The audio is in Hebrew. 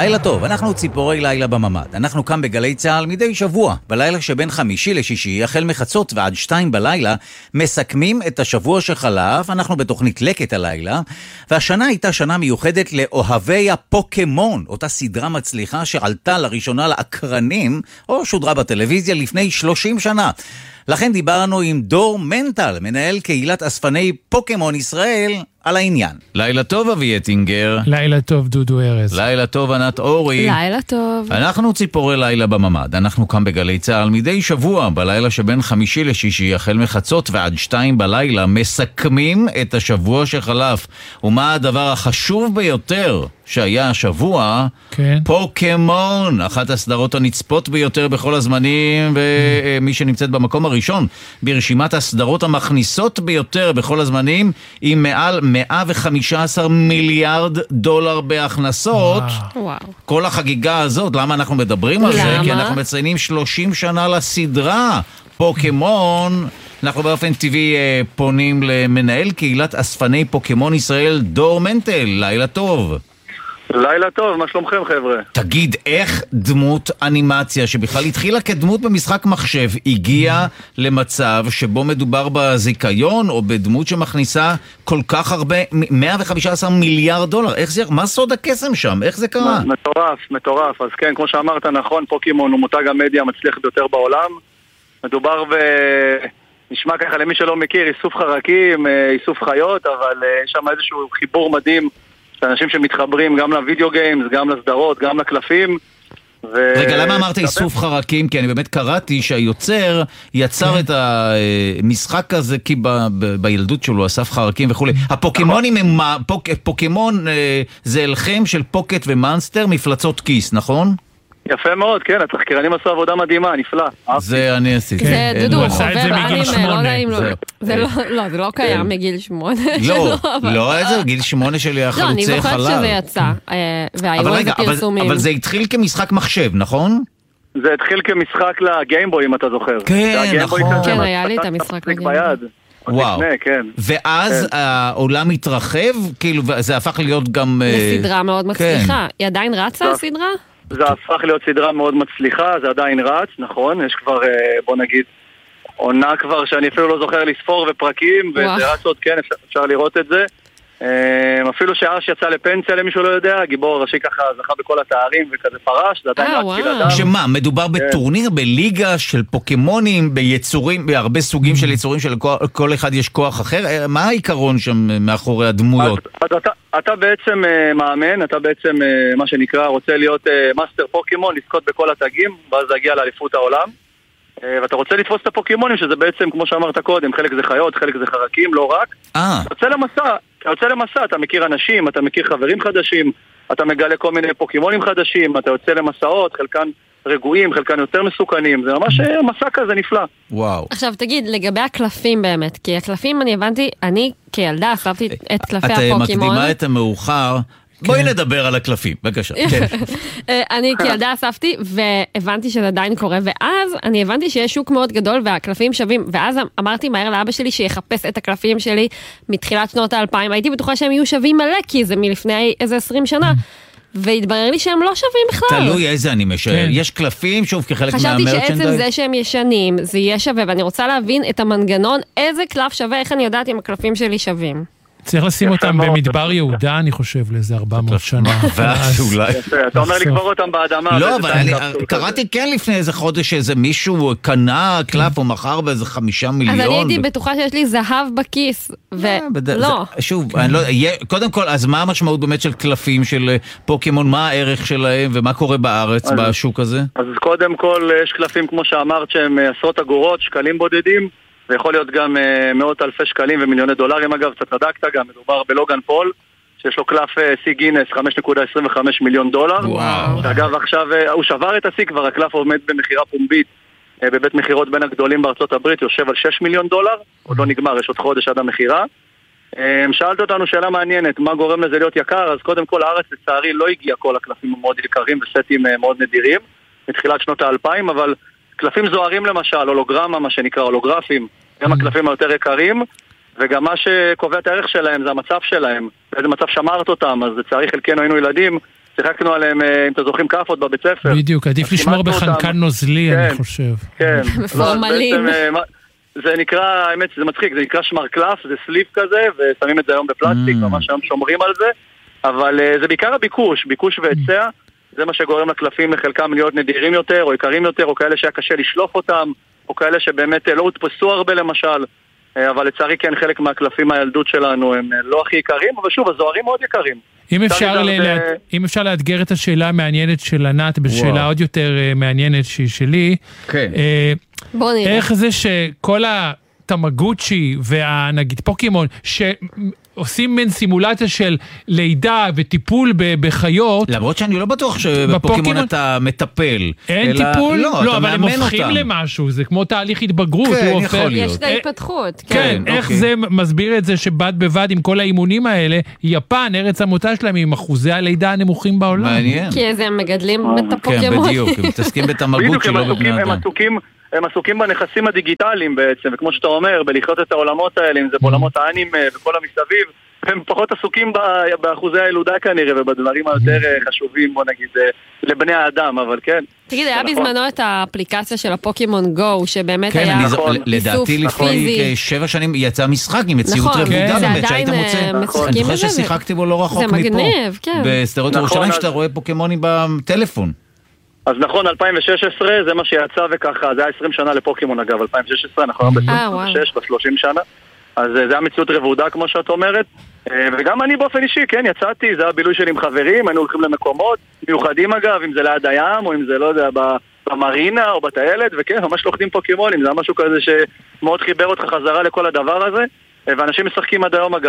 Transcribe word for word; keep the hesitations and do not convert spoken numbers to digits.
לילה טוב, אנחנו ציפורי לילה בממד. אנחנו כאן בגלי צהל מדי שבוע. בלילה שבין חמישי לשישי, החל מחצות ועד שתיים בלילה, מסכמים את השבוע שחלף. אנחנו בתוכנית לקט הלילה, והשנה הייתה שנה מיוחדת לאוהבי הפוקמון, אותה סדרה מצליחה שעלתה לראשונה לאקרנים, או שודרה בטלוויזיה לפני שלושים שנה. לכן דיברנו עם דור מנטל, מנהל קהילת אספני פוקמון ישראל, על העניין. לילה טוב אבי אטינגר. לילה טוב דודו ארז. לילה טוב ענת אורי. לילה טוב. אנחנו ציפורי לילה בממד. אנחנו כאן בגלי צהל מדי שבוע, בלילה שבין חמישי לשישי, החל מחצות ועד שתיים בלילה, מסכמים את השבוע שחלף. ומה הדבר החשוב ביותר שהיה השבוע? כן. פוקמון, אחת הסדרות הנצפות ביותר בכל הזמנים, ומי שנמצאת במקום הראשון ברשימת הסדרות המכניסות ביותר בכל הזמנים, עם מעל מאה וחמישה עשר מיליארד דולר בהכנסות. וואו. כל החגיגה הזאת, למה אנחנו מדברים על זה? כי אנחנו מציינים שלושים שנה לסדרה פוקמון. אנחנו באופן טבעי פונים למנהל קהילת אספני פוקמון ישראל, דור מנטל. לילה טוב. לילה טוב, מה שלומכם חבר'ה? תגיד, איך דמות אנימציה שבכלל התחילה כדמות במשחק מחשב הגיעה למצב שבו מדובר בזיכיון או בדמות שמכניסה כל כך הרבה, מאה וחמישה עשר מיליארד דולר? איך זה, מה סוד הקסם שם? איך זה קרה? מטורף, מטורף. אז כן, כמו שאמרת נכון, פוקימון הוא מותג המדיה המצליח ביותר בעולם. מדובר ב... נשמע ככה למי שלא מכיר, איסוף חרקים, איסוף חיות, אבל יש שם איזשהו חיבור מדהים אנשים שמתחברים גם לוידאו גיימס, גם לסדרות, גם לקלפים. ו... רגע, למה אמרת איסוף חרקים? כי אני באמת קראתי שהיוצר יצר את המשחק הזה, כי ב... ב... בילדות שלו אסף חרקים וכו'. הפוקימונים הם... פוק... פוקימון זה אלחם של פוקט ומאנסטר, מפלצות כיס, נכון? יפה מאוד, כן, התחקירנים עשו עבודה מדהימה, נפלא. זה אני עשיתי. זה דודו, הוא עשה את זה מגיל שמונה. לא, זה לא קיים מגיל שמונה. לא, לא, איזה גיל שמונה שלי החלוצי חלל. לא, אני זוכרת שזה יצא, והיו איזה פרסומים. אבל זה התחיל כמשחק מחשב, נכון? זה התחיל כמשחק לגיימבוי, אם אתה זוכר. כן, נכון. כן, היה לי את המשחק לגיימבוי. וואו, ואז העולם התרחב, כאילו זה הפך להיות גם... לסדרה מאוד מצליחה. היא עדיין רצה הסדרה? זה הפך להיות סדרה מאוד מצליחה, זה עדיין רץ, נכון? יש כבר, בוא נגיד, עונה כבר שאני אפילו לא זוכר לספור ופרקים, וזה רץ עוד, כן, אפשר, אפשר לראות את זה. אפילו שארש יצא לפנסיה למישהו לא יודע, גיבור הראשי ככה זכה בכל התארים וכזה פרש, זה עדיין רץ כילדם. שמה, מדובר בטורניר, בליגה של פוקמונים, ביצורים, בהרבה סוגים של יצורים של כל אחד יש כוח אחר? מה העיקרון שם מאחורי הדמויות? אז אתה, אתה בעצם מאמן, אתה בעצם מה שנקרא רוצה להיות מאסטר פוקימון, לזכות בכל התגים, ואז להגיע לאליפות העולם. ואתה רוצה לתפוס את הפוקימונים, שזה בעצם, כמו שאמרת קודם, חלק זה חיות, חלק זה חרקים, לא רק. אה. אתה יוצא למסע, אתה יוצא למסע, אתה מכיר אנשים, אתה מכיר חברים חדשים, אתה מגלה כל מיני פוקימונים חדשים, אתה יוצא למסעות, חלקן רגועים, חלקן יותר מסוכנים, זה ממש מסע כזה נפלא. וואו. עכשיו תגיד, לגבי הקלפים באמת, כי הקלפים אני הבנתי, אני כילדה אספתי את קלפי הפוקימון. את מקדימה את המאוחר. בואי נדבר על הקלפים, בבקשה. אני כילדה אספתי והבנתי שזה עדיין קורה, ואז אני הבנתי שיש שוק מאוד גדול והקלפים שווים, ואז אמרתי מהר לאבא שלי שיחפש את הקלפים שלי מתחילת שנות האלפיים, הייתי בטוחה שהם יהיו שווים מלא, כי זה מלפני איזה עשרים שנה, והתברר לי שהם לא שווים בכלל. תלוי איזה אני משווה, יש קלפים שוב כחלק מהמרצ'נדייז. חשבתי שעצם זה שהם ישנים, זה יהיה שווה, ואני רוצה להבין את המנגנון, איזה קלף שווה, איך אני יודעת אם הקלפים שלי שווים. צריך לשים אותם במדבר יהודה, אני חושב, לאיזה ארבע מאות שנה. אתה אומר לקבור אותם באדמה. לא, אבל קראתי כן לפני איזה חודש איזה מישהו קנה קלף או מחר באיזה חמישה מיליון. אז אני הייתי בטוחה שיש לי זהב בכיס, ולא. שוב, קודם כל, אז מה המשמעות באמת של קלפים של פוקימון, מה הערך שלהם ומה קורה בארץ, בשוק הזה? אז קודם כל, יש קלפים כמו שאמרת שהם עשרות אגורות, שקלים בודדים, זה יכול להיות גם uh, מאות אלפי שקלים ומיליוני דולרים, אגב, אתה צדקת, גם מדובר בלוגן פול, שיש לו קלף uh, סי גינס חמש נקודה עשרים וחמש מיליון דולר. וואו. אגב, עכשיו uh, הוא שבר את הסי כבר, הקלף עומד במחירה פומבית, uh, בבית מחירות בין הגדולים בארצות הברית, יושב על שש מיליון דולר, עוד לא נגמר, יש עוד חודש עד המחירה. Uh, שאלת אותנו שאלה מעניינת, מה גורם לזה להיות יקר? אז קודם כל, הארץ לצערי לא הגיע כל הקלפים מאוד יקרים וסטים uh, מאוד נדירים, מתחילת שנות האלפיים, אבל קלפים זוהרים למשל, הולוגרמה, מה שנקרא, הולוגרפים, גם הקלפים היותר יקרים, וגם מה שקובע את הערך שלהם זה המצב שלהם, באיזה מצב שמרת אותם, אז לצערי חלקנו היינו ילדים, שיחקנו עליהם, אם אתה זוכרים, כאפות בבית ספר. בדיוק, עדיף לשמור בחנקן נוזלי, אני חושב. כן, פורמלין. זה נקרא, האמת, זה מצחיק, זה נקרא שמר קלף, זה סליף כזה, ושמים את זה היום בפלסטיק, ממש היום שומרים על זה, אבל זה בעיקר הביקוש, ביקוש והיצע, זה מה שגורם לקלפים לחלקם להיות נדירים יותר, או יקרים יותר, או כאלה שהיה קשה לשלוף אותם, או כאלה שבאמת לא הודפסו הרבה למשל, אבל לצערי כן, חלק מהקלפים הילדות שלנו הם לא הכי יקרים, אבל שוב, הזוהרים מאוד יקרים. אם אפשר, ל... לה... אם אפשר לאתגר את השאלה המעניינת של ענת, בשאלה עוד יותר מעניינת שהיא שלי, כן. אה, בוא נראה. איך זה שכל התמגוצ'י והנגיד פוקימון, שעושים מין סימולציה של לידה וטיפול בחיות, למרות שאני לא בטוח שבפוקימון אתה מטפל. אין אלא... טיפול? לא, לא, אבל הם מאמן הופכים אותם. למשהו, זה כמו תהליך התבגרות. כן, הוא יכול הופך... להיות. יש את ההתפתחות. כן, כן. איך אוקיי. זה מסביר את זה שבד בבד עם כל האימונים האלה, יפן, ארץ המוצא שלהם, עם אחוזי הלידה הנמוכים בעולם. מעניין. כי אז הם מגדלים את כן, הפוקימון. בדיוק, הם מתעסקים בתמגות שלא בבני אדם. הם עסוקים בנכסים הדיגיטליים בעצם, וכמו שאתה אומר, בלחיות את העולמות האלה, אם זה בעולמות האנימה וכל המסביב, הם פחות עסוקים באחוזי הילודה כנראה, ובדברים היותר חשובים, בוא נגיד, לבני האדם, אבל כן. תגיד, היה בזמנו את האפליקציה של הפוקימון גו, שבאמת היה כן, איסוף לדעתי לפני שבע שנים יצא משחק עם מציאות רבודה באמת, שהיית מוצא. אני זוכר ששיחקתי בו לא רחוק מפה. זה מגניב, כן. בסדרות ירושלים שאתה רואה פוקימונים בטלפון. אז נכון, אלפיים ושש עשרה זה מה שיצא וככה, זה היה עשרים שנה לפוקימון אגב, אלפיים ושש עשרה, אנחנו היום ב-עשרים ושש, ב-שלושים שנה, אז זה היה מציאות רבודה כמו שאת אומרת, וגם אני באופן אישי, כן, יצאתי, זה היה בילוי שלי עם חברים, היינו הולכים למקומות מיוחדים אגב, אם זה ליד הים, או אם זה לא יודע, במרינה או בטיילת, וכן, ממש לוחדים פוקימונים, זה היה משהו כזה שמאוד חיבר אותך חזרה לכל הדבר הזה, ואנשים משחקים עד היום אגב.